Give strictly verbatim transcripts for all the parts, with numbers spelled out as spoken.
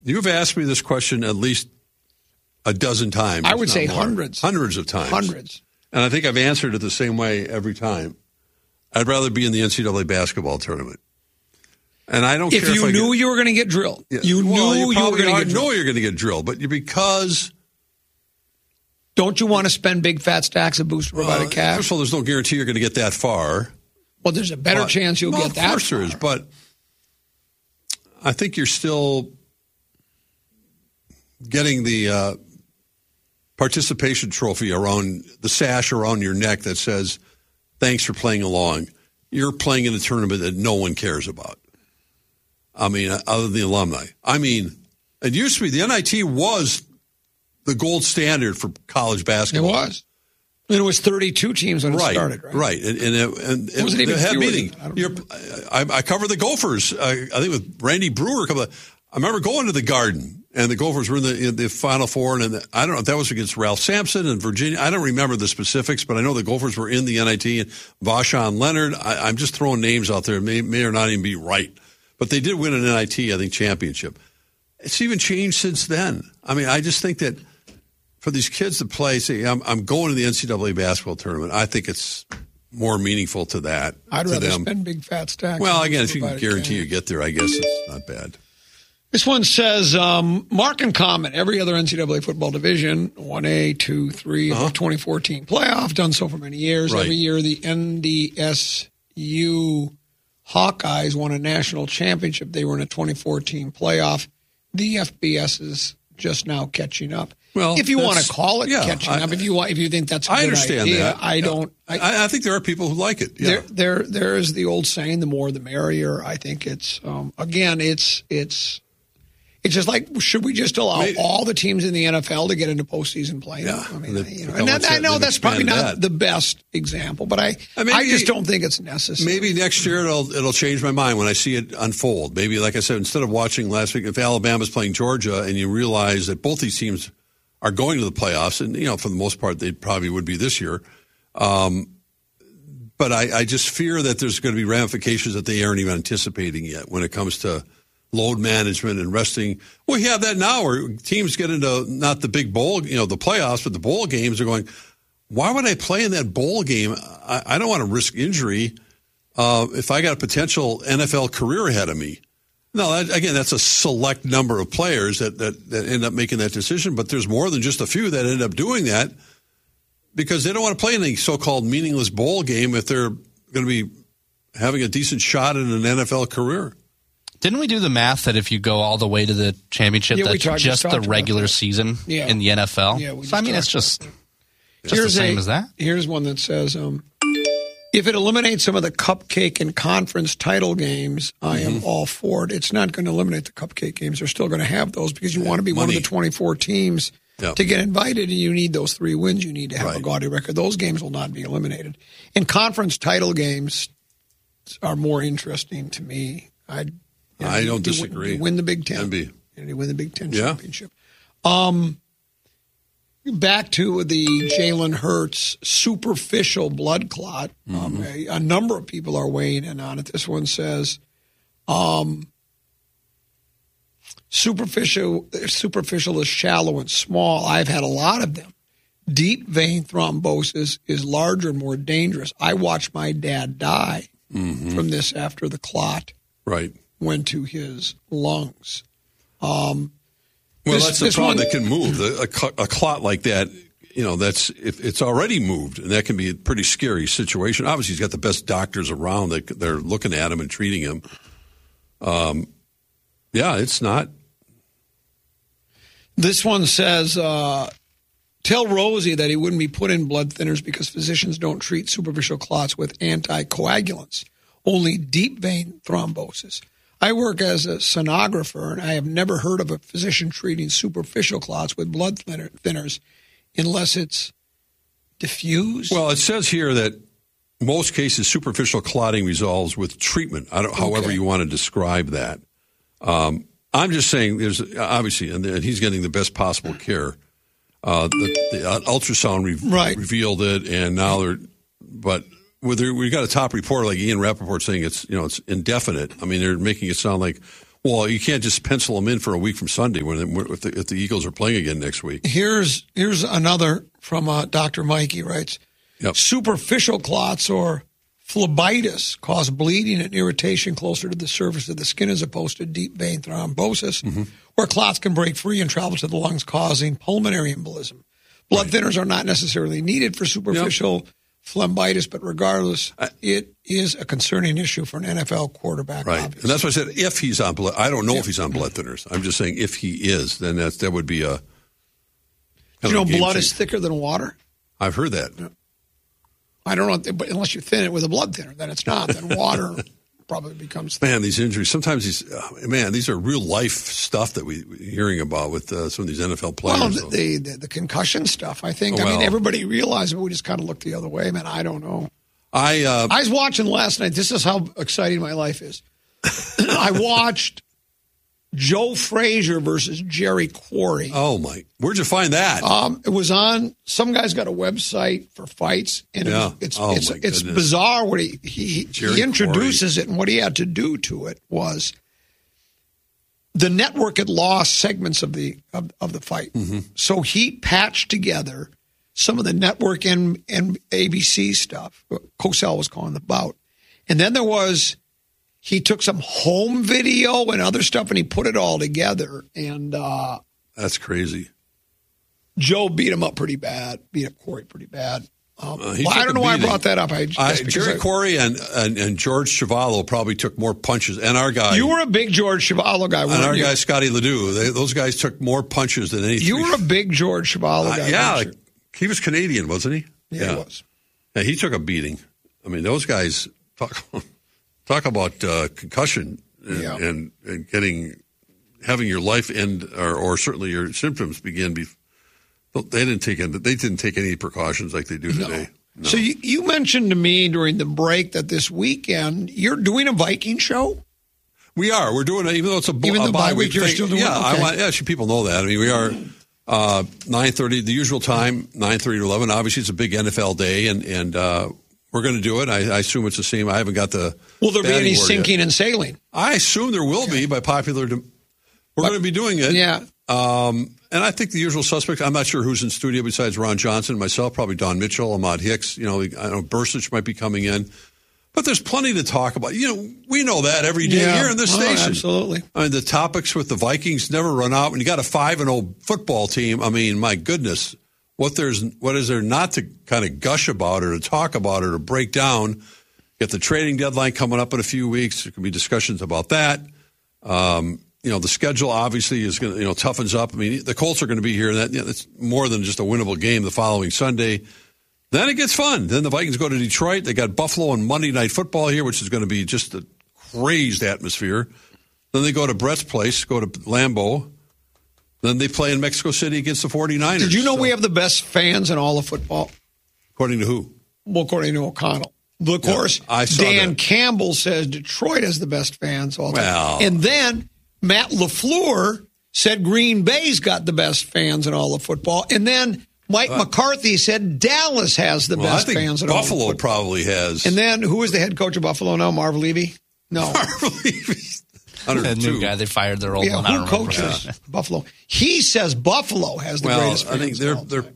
You've asked me this question at least a dozen times. I would say more. hundreds. Hundreds of times. Hundreds. And I think I've answered it the same way every time. I'd rather be in the N C double A basketball tournament. And I don't if care you if knew get, you were going to get drilled. Yeah, you well, knew you, you were going to get drilled. know you're going to get drilled, but because... Don't you want to spend big fat stacks of booster provided uh, cash? First of all, there's no guarantee you're going to get that far. Well, there's a better but, chance you'll well, get that Of course far. there is, but I think you're still getting the uh, participation trophy around the sash around your neck that says, thanks for playing along. You're playing in a tournament that no one cares about. I mean, other than the alumni. I mean, it used to be the N I T was the gold standard for college basketball. It was. And it was thirty-two teams when right, it started, right? Right. And, and, it, and it wasn't even had fewer meaning. Than, I, don't You're, I, I covered the Gophers, uh, I think with Randy Brewer. A couple of, I remember going to the Garden, and the Gophers were in the, in the Final Four, and the, I don't know if that was against Ralph Sampson and Virginia. I don't remember the specifics, but I know the Gophers were in the N I T, and Vashon Leonard. I, I'm just throwing names out there. It may, may or not even be right. But they did win an N I T, I think, championship. It's even changed since then. I mean, I just think that for these kids to play, say, I'm, I'm going to the N C double A basketball tournament, I think it's more meaningful to that. I'd to rather them. spend big fat stacks. Well, again, if you can guarantee cash. you get there, I guess it's not bad. This one says, um, mark and comment, every other N C double A football division, one A, two, three, uh-huh. twenty fourteen playoff, done so for many years. Right. Every year the N D S U Hawkeyes won a national championship. They were in a twenty fourteen playoff. The F B S is just now catching up. Well, if you want to call it yeah, catching I, up, if you want, if you think that's a I good understand idea, that. I yeah. don't. I, I think there are people who like it. Yeah. There, there, there is the old saying: the more, the merrier. I think it's um, again, it's it's it's just like, should we just allow Maybe. all the teams in the N F L to get into postseason play? Yeah, I mean, and you know, and that, I know that's probably not that. the best example, but I, I, mean, I just don't think it's necessary. Maybe next year it'll it'll change my mind when I see it unfold. Maybe, like I said, instead of watching last week, if Alabama's playing Georgia, and you realize that both these teams are going to the playoffs, and you know, for the most part, they probably would be this year. Um, but I, I just fear that there's going to be ramifications that they aren't even anticipating yet when it comes to load management and resting. Well, you have that now where teams get into not the big bowl, you know, the playoffs, but the bowl games are going, why would I play in that bowl game? I, I don't want to risk injury uh, if I got a potential N F L career ahead of me. No, that, again, that's a select number of players that, that, that end up making that decision, but there's more than just a few that end up doing that because they don't want to play in a so-called meaningless bowl game if they're going to be having a decent shot at an N F L career. Didn't we do the math that if you go all the way to the championship, yeah, that's talked, just the regular season yeah. in the N F L? Yeah, we so, I mean, it's just, just the same a, as that. Here's one that says, um, if it eliminates some of the cupcake and conference title games, I am mm-hmm. all for it. It's not going to eliminate the cupcake games. They're still going to have those because you yeah, want to be money. one of the twenty-four teams yep. to get invited, and you need those three wins. You need to have right. a gaudy record. Those games will not be eliminated. And conference title games are more interesting to me. I'd You know, I don't you, disagree. You win the Big Ten. N B. You win the Big Ten yeah. championship. Um, back to the Jalen Hurts superficial blood clot. Mm-hmm. Um, a, a number of people are weighing in on it. This one says, um, superficial, superficial is shallow and small. I've had a lot of them. Deep vein thrombosis is larger and more dangerous. I watched my dad die mm-hmm. from this after the clot. Right. Went to his lungs. Um, well, this, that's the problem one, that can move. The, a, a clot like that, you know, that's if it's already moved, and that can be a pretty scary situation. Obviously, he's got the best doctors around that they're looking at him and treating him. Um, yeah, it's not. This one says, uh, tell Rosie that he wouldn't be put in blood thinners because physicians don't treat superficial clots with anticoagulants, only deep vein thrombosis. I work as a sonographer, and I have never heard of a physician treating superficial clots with blood thinner, thinners unless it's diffused. Well, it says here that most cases superficial clotting resolves with treatment. I don't, okay. However you want to describe that. Um, I'm just saying there's obviously, and he's getting the best possible care. Uh, the, the ultrasound re- right. revealed it, and now they're, but. Whether we got a top reporter like Ian Rappaport saying it's you know it's indefinite. I mean, they're making it sound like, Well, you can't just pencil them in for a week from Sunday when if the, if the Eagles are playing again next week. Here's here's another from uh, Doctor Mike. He writes, yep. Superficial clots or phlebitis cause bleeding and irritation closer to the surface of the skin as opposed to deep vein thrombosis, mm-hmm. where clots can break free and travel to the lungs, causing pulmonary embolism. Blood right. thinners are not necessarily needed for superficial yep. phlebitis, but regardless, I, it is a concerning issue for an N F L quarterback. Right, obviously. And that's why I said if he's on blood. I don't know yeah. if he's on blood thinners. I'm just saying if he is, then that that would be a. You know, blood change. is thicker than water. I've heard that. Yeah. I don't know, but unless you thin it with a blood thinner, then it's not. Then water probably becomes thin. Man, these injuries. Sometimes these, uh, man, these are real life stuff that we, we're hearing about with uh, some of these N F L players. Well, so. the, the the concussion stuff. I think. Oh, well. I mean, everybody realizes, but we just kind of look the other way. Man, I don't know. I uh, I was watching last night. This is how exciting my life is. I watched Joe Frazier versus Jerry Quarry. Oh my! Where'd you find that? Um, it was on. Some guy's got a website for fights, and yeah. it, it's oh, it's my it's goodness. bizarre what he he, he introduces Quarry. It, and what he had to do to it was the network had lost segments of the of, of the fight, mm-hmm. so he patched together some of the network and and A B C stuff. Cosell was calling the bout, and then there was. He took some home video and other stuff, and he put it all together. And uh, that's crazy. Joe beat him up pretty bad, beat up Quarry pretty bad. Um, uh, well, I don't know why I brought that up. I, I Jerry I, Quarry and, and, and George Chuvalo probably took more punches. And our guy. You were a big George Chuvalo guy, weren't And our you? guy, Scotty Ledoux. They, those guys took more punches than any You three. were a big George Chuvalo guy, uh, Yeah. weren't you? He was Canadian, wasn't he? Yeah, yeah, he was. Yeah, he took a beating. I mean, those guys talk talk about uh, concussion and, yeah. and, and getting having your life end or, or certainly your symptoms begin. Be, they didn't take any, they didn't take any precautions like they do today. No. No. So you, you mentioned to me during the break that this weekend you're doing a Viking show. We are. We're doing it, even though it's a, even a the bye week. You're thing. still doing yeah, it. Okay. I want. Yeah, people know that. I mean, we are uh, nine thirty, the usual time, nine thirty to eleven. Obviously, it's a big N F L day, and and uh, we're going to do it. I, I assume it's the same. I haven't got the. Will there be any word sinking yet. and sailing? I assume there will okay. be by popular. De- we're going to be doing it. Yeah. Um, and I think the usual suspects. I'm not sure who's in studio besides Ron Johnson and myself. Probably Don Mitchell, Ahmad Hicks. You know, I don't know Bursich might be coming in. But there's plenty to talk about. You know, we know that every day yeah. here in this oh, station. Absolutely. I mean, the topics with the Vikings never run out. When you got a five and oh football team, I mean, my goodness, what there's what is there not to kind of gush about or to talk about or to break down? Get the trading deadline coming up in a few weeks. There can be discussions about that. Um, you know, the schedule obviously is going to, you know, toughens up. I mean, the Colts are going to be here, and that, you know, it's more than just a winnable game the following Sunday. Then it gets fun. Then the Vikings go to Detroit. They got Buffalo on Monday Night Football here, which is going to be just a crazed atmosphere. Then they go to Brett's place, go to Lambeau. Then they play in Mexico City against the 49ers. Did you know so, we have the best fans in all of football? According to who? Well, according to O'Connell. But of course, yeah, I saw Dan that. Campbell says Detroit has the best fans all the well, time. And then Matt LaFleur said Green Bay's got the best fans in all of football. And then Mike uh, McCarthy said Dallas has the well, best I think fans in Buffalo all of football. probably has. And then who is the head coach of Buffalo now? Marv Levy? No. Marv Levy. That new guy, they fired their old yeah, one. Who I don't coaches yeah. Buffalo? He says Buffalo has the well, greatest fans. I think they're they're.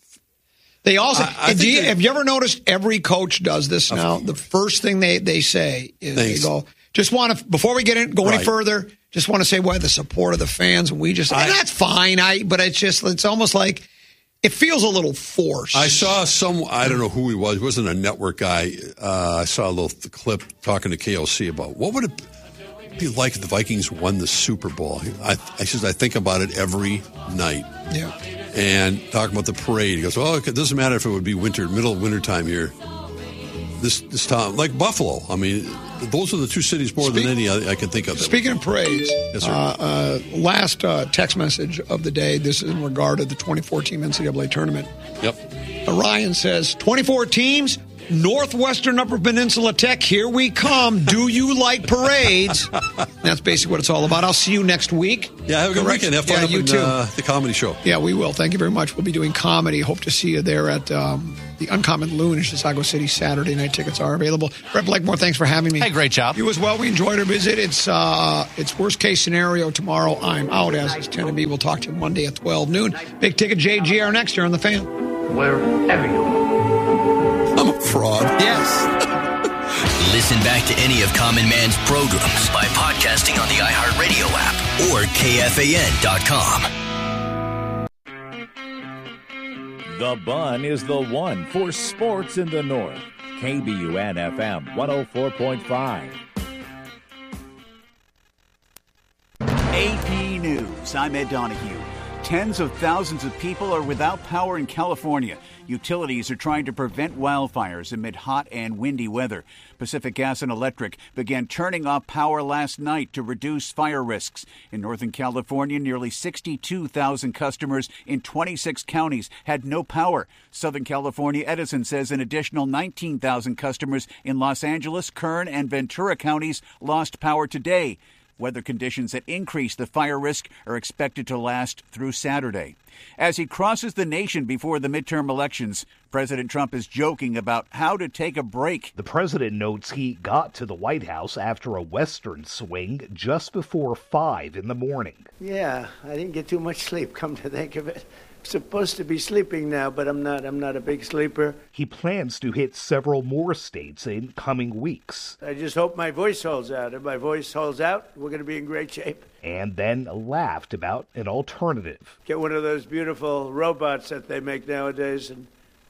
They also. I, I do you, they, have you ever noticed every coach does this now? The first thing they, they say is thanks. they go, just want to, before we get in, go right. any further, just want to say why the support of the fans. And we just, I, and that's fine. I, but it's just, it's almost like, it feels a little forced. I saw some, I don't know who he was. He wasn't a network guy. Uh, I saw a little clip talking to K O C about what would it be like if the Vikings won the Super Bowl. I, I says, I think about it every night. Yeah. And talking about the parade. He goes, well, it doesn't matter if it would be winter, middle of winter time here. This this time, like Buffalo. I mean, those are the two cities more Speak, than any I, I can think of. Speaking of parades, yes, sir. Uh, uh, last uh, text message of the day, this is in regard to the twenty-four team N C double A tournament. Yep. Ryan says, twenty-four teams, Northwestern Upper Peninsula Tech, here we come. Do you like parades? That's basically what it's all about. I'll see you next week. Yeah, have a good Correct? weekend. Have fun yeah, up you in too. Uh, the comedy show. Yeah, we will. Thank you very much. We'll be doing comedy. Hope to see you there at um, the Uncommon Loon in Chisago City. Saturday night tickets are available. Brett Blakemore, thanks for having me. Hey, great job. You as well. We enjoyed our visit. It's uh, it's worst case scenario tomorrow. I'm out, as is tend to be. We'll talk to you Monday at twelve noon. Big Ticket J G R next year on The Fan. Wherever you are. I'm a fraud. Yes. Listen back to any of Common Man's programs by podcasting on the iHeartRadio app or K F A N dot com. The Bun is the one for sports in the North. K B U N F M one oh four point five. A P News. I'm Ed Donahue. Tens of thousands of people are without power in California. Utilities are trying to prevent wildfires amid hot and windy weather. Pacific Gas and Electric began turning off power last night to reduce fire risks. In Northern California, nearly sixty-two thousand customers in twenty-six counties had no power. Southern California Edison says an additional nineteen thousand customers in Los Angeles, Kern, and Ventura counties lost power today. Weather conditions that increase the fire risk are expected to last through Saturday. As he crosses the nation before the midterm elections, President Trump is joking about how to take a break. The president notes he got to the White House after a Western swing just before five in the morning. Yeah, I didn't get too much sleep, come to think of it. Supposed to be sleeping now, but I'm not. I'm not a big sleeper. He plans to hit several more states in coming weeks. I just hope my voice holds out. If my voice holds out, we're going to be in great shape. And then laughed about an alternative. Get one of those beautiful robots that they make nowadays and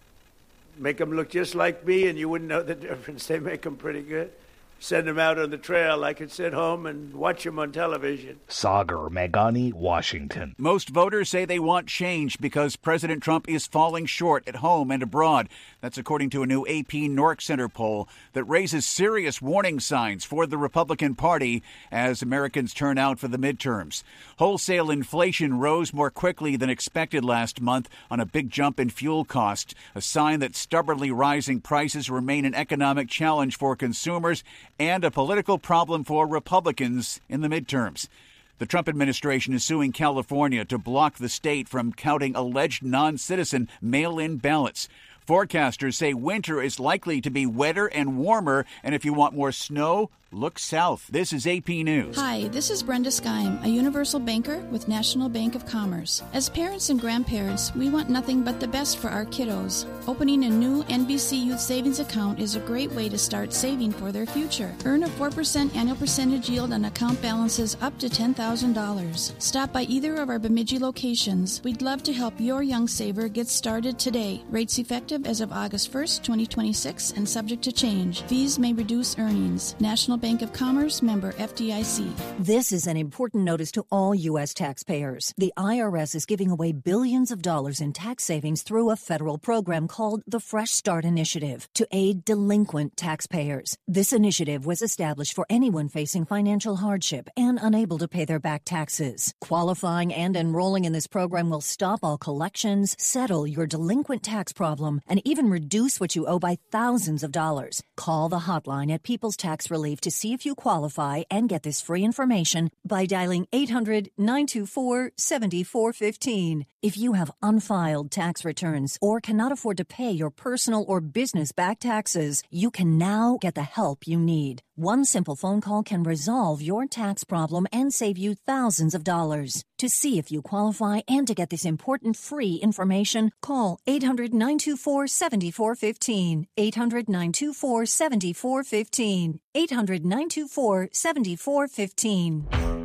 make them look just like me, and you wouldn't know the difference. They make them pretty good. Send them out on the trail. I could sit home and watch them on television. Sagar Meghani, Washington. Most voters say they want change because President Trump is falling short at home and abroad. That's according to a new A P Nork Center poll that raises serious warning signs for the Republican Party as Americans turn out for the midterms. Wholesale inflation rose more quickly than expected last month on a big jump in fuel costs, a sign that stubbornly rising prices remain an economic challenge for consumers and a political problem for Republicans in the midterms. The Trump administration is suing California to block the state from counting alleged non-citizen mail-in ballots. Forecasters say winter is likely to be wetter and warmer, and if you want more snow, look south. This is A P News. Hi, this is Brenda Skeim, a universal banker with National Bank of Commerce. As parents and grandparents, we want nothing but the best for our kiddos. Opening a new N B C Youth Savings account is a great way to start saving for their future. Earn a four percent annual percentage yield on account balances up to ten thousand dollars. Stop by either of our Bemidji locations. We'd love to help your young saver get started today. Rates effective as of August first, twenty twenty-six and subject to change. Fees may reduce earnings. National Bank of Commerce, member F D I C. This is an important notice to all U S taxpayers. The I R S is giving away billions of dollars in tax savings through a federal program called the Fresh Start Initiative to aid delinquent taxpayers. This initiative was established for anyone facing financial hardship and unable to pay their back taxes. Qualifying and enrolling in this program will stop all collections, settle your delinquent tax problem, and even reduce what you owe by thousands of dollars. Call the hotline at People's Tax Relief to see if you qualify and get this free information by dialing eight hundred, nine two four, seven four one five. If you have unfiled tax returns or cannot afford to pay your personal or business back taxes, you can now get the help you need. One simple phone call can resolve your tax problem and save you thousands of dollars. To see if you qualify and to get this important free information, call eight hundred, nine two four, seven four one five. eight hundred, nine two four, seven four one five. eight hundred, nine two four, seven four one five.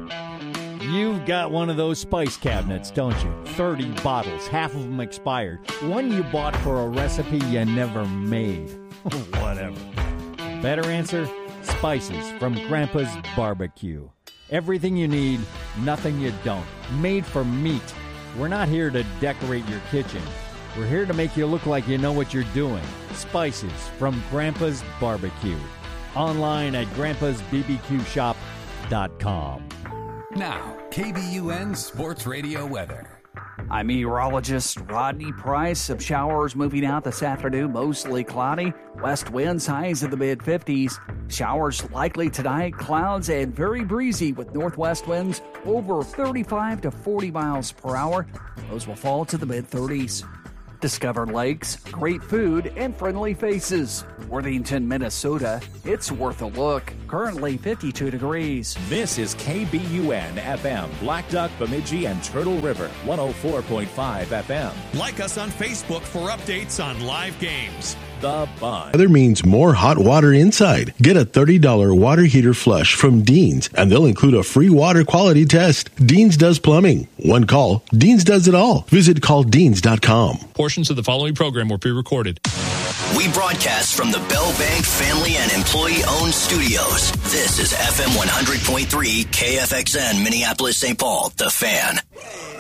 You've got one of those spice cabinets, don't you? thirty bottles, half of them expired. One you bought for a recipe you never made. Whatever. Better answer? Spices from Grandpa's Barbecue. Everything you need, nothing you don't. Made for meat. We're not here to decorate your kitchen. We're here to make you look like you know what you're doing. Spices from Grandpa's Barbecue. Online at grandpas b b q shop dot com. Now, K B U N Sports Radio weather. I'm meteorologist Rodney Price. Some showers moving out this afternoon, mostly cloudy. West winds highs in the mid fifties. Showers likely tonight, clouds and very breezy with northwest winds over thirty-five to forty miles per hour. Those will fall to the mid thirties. Discover lakes, great food, and friendly faces. Worthington, Minnesota, it's worth a look. Currently fifty-two degrees. This is K B U N F M, Black Duck, Bemidji, and Turtle River, one oh four point five F M. Like us on Facebook for updates on live games. The Bun. Weather means more hot water inside. Get a thirty dollars water heater flush from Dean's, and they'll include a free water quality test. Dean's does plumbing. One call, Dean's does it all. Visit call deans dot com. Portions of the following program were pre-recorded. We broadcast from the Bell Bank family and employee-owned studios. This is F M one hundred point three K F X N, Minneapolis, Saint Paul, The Fan.